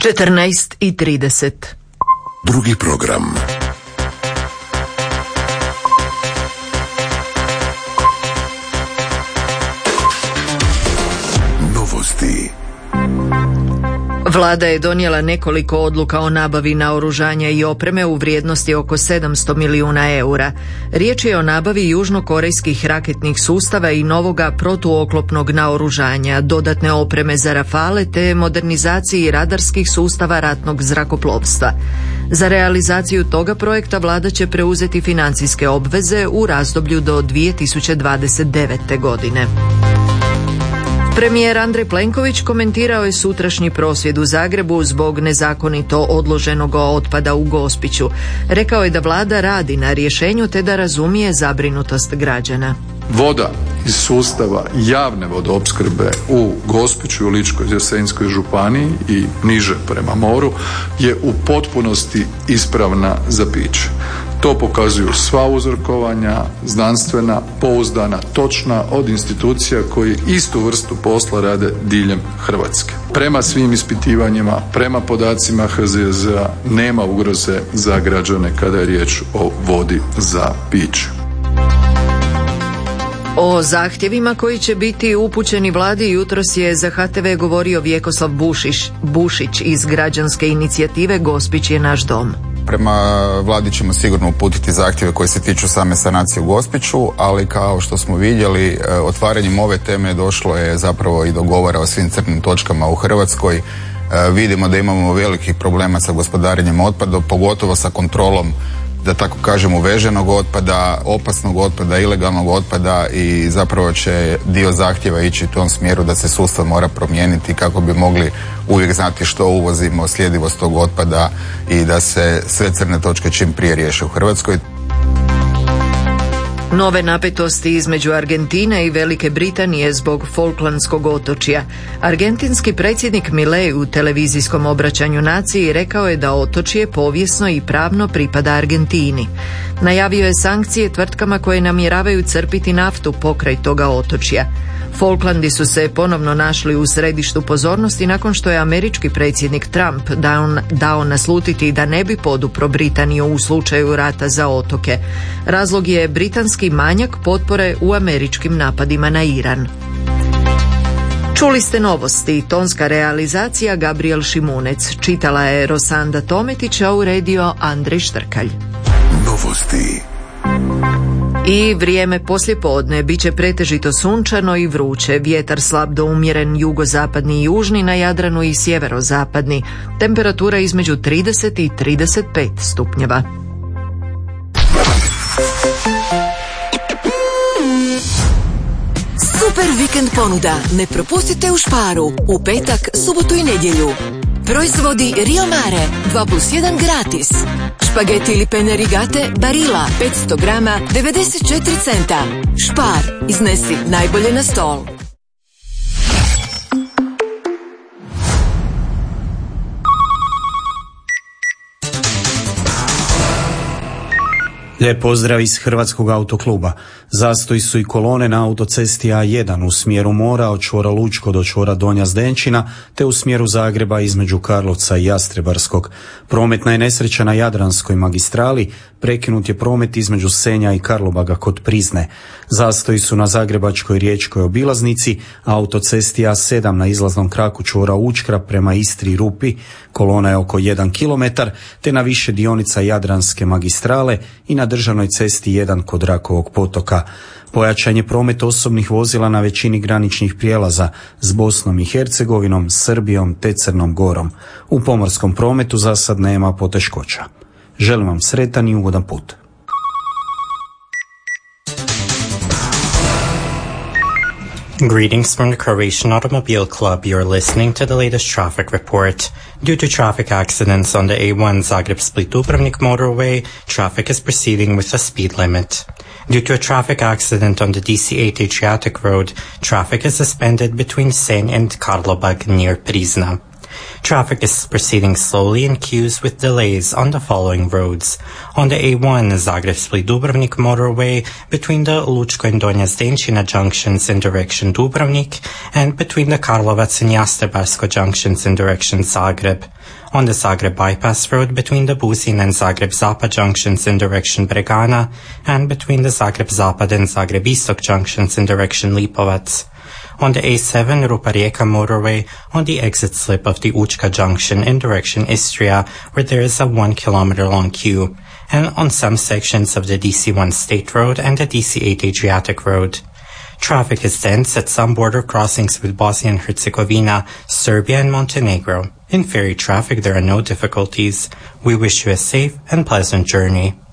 14:30. Drugi program. Novosti. Vlada je donijela nekoliko odluka o nabavi naoružanja i opreme u vrijednosti oko 700 milijuna eura. Riječ je o nabavi južnokorejskih raketnih sustava i novoga protuoklopnog naoružanja, dodatne opreme za Rafale te modernizaciji radarskih sustava ratnog zrakoplovstva. Za realizaciju toga projekta vlada će preuzeti financijske obveze u razdoblju do 2029. godine. Premijer Andrej Plenković komentirao je sutrašnji prosvjed u Zagrebu zbog nezakonito odloženog otpada u Gospiću. Rekao je da vlada radi na rješenju te da razumije zabrinutost građana. Voda iz sustava javne vodoopskrbe u Gospiću i u Ličko-senjskoj županiji i niže prema moru je u potpunosti ispravna za piće. To pokazuju sva uzorkovanja, znanstvena, pouzdana, točna od institucija koji istu vrstu posla rade diljem Hrvatske. Prema svim ispitivanjima, prema podacima HZZ-a nema ugroze za građane kada je riječ o vodi za piće. O zahtjevima koji će biti upućeni vladi jutros je za HTV govorio Vjekoslav Bušić iz građanske inicijative Gospić je naš dom. Prema vladi ćemo sigurno uputiti zahtjeve koji se tiču same sanacije u Gospiću, ali kao što smo vidjeli, otvaranjem ove teme došlo je zapravo i do govora o svim crnim točkama u Hrvatskoj. Vidimo da imamo velikih problema sa gospodarenjem otpadom, pogotovo sa kontrolom, da tako kažem, uveženog otpada, opasnog otpada, ilegalnog otpada i zapravo će dio zahtjeva ići u tom smjeru da se sustav mora promijeniti kako bi mogli uvijek znati što uvozimo, sljedivost tog otpada i da se sve crne točke čim prije riješe u Hrvatskoj. Nove napetosti između Argentine i Velike Britanije zbog Falklandskog otočja. Argentinski predsjednik Milei u televizijskom obraćanju naciji rekao je da otočje povijesno i pravno pripada Argentini. Najavio je sankcije tvrtkama koje namjeravaju crpiti naftu pokraj toga otočja. Falklandi su se ponovno našli u središtu pozornosti nakon što je američki predsjednik Trump dao naslutiti da ne bi podupro Britaniju u slučaju rata za otoke. Razlog je britanski manjak potpore u američkim napadima na Iran. Čuli ste novosti, tonska realizacija Gabriel Šimunec. Čitala je Rosanda Tometić, a uredio Andrej Štrkalj. Novosti. I vrijeme poslijepodne bit će pretežito sunčano i vruće, vjetar slab do umjeren jugozapadni i južni, na Jadranu i sjeverozapadni. Temperatura između 30 i 35 stupnjeva. Super vikend ponuda. Ne propustite u Sparu u petak, subotu i nedjelju. Proizvodi Rio Mare 2+1 gratis. Špageti ili pene rigate Barilla 500 grama 94 centa. Spar, iznesi najbolje na stol. Lijep pozdrav iz Hrvatskog autokluba. Zastoji su i kolone na autocesti A1 u smjeru mora od čvora Lučko do čvora Donja Zdenčina, te u smjeru Zagreba između Karlovca i Jastrebarskog. Prometna je nesreća na Jadranskoj magistrali, prekinut je promet između Senja i Karlobaga kod Prizne. Zastoji su na Zagrebačkoj riječkoj obilaznici, autocesti A7 na izlaznom kraku čvora Učka prema Istri i Rupi, kolona je oko 1 km, te na više dionica Jadranske magistrale i na državnoj cesti 1 kod Rakovog potoka. Pojačan je promet osobnih vozila na većini graničnih prijelaza s Bosnom i Hercegovinom, Srbijom te Crnom Gorom. U pomorskom prometu za sad nema poteškoća. Želim vam sretan i ugodan put. Greetings from the Croatian Automobile Club. You're listening to the latest traffic report. Due to traffic accidents on the A1 Zagreb-Split-Dubrovnik motorway, traffic is proceeding with a speed limit. Due to a traffic accident on the DC8 Adriatic Road, traffic is suspended between Senj and Karlobag near Prizna. Traffic is proceeding slowly in queues with delays on the following roads. On the A1 Zagreb-Split-Dubrovnik motorway between the Lučko and Donja Zdenčina junctions in direction Dubrovnik and between the Karlovac and Jastrebarsko junctions in direction Zagreb. On the Zagreb bypass road between the Buzin and Zagreb Zapad junctions in direction Bregana and between the Zagreb Zapad and Zagreb Istok junctions in direction Lipovac. On the A7 Rupa-Rijeka motorway on the exit slip of the Učka junction in direction Istria where there is a 1 kilometer long queue, and on some sections of the DC1 State Road and the DC8 Adriatic Road. Traffic is dense at some border crossings with Bosnia and Herzegovina, Serbia and Montenegro. In ferry traffic there are no difficulties. We wish you a safe and pleasant journey.